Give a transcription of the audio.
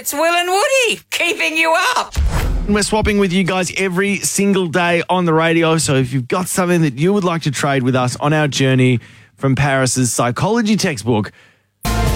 it's Will and Woody keeping you up. We're swapping with you guys every single day on the radio. So if you've got something that you would like to trade with us on our journey from Paris's psychology textbook,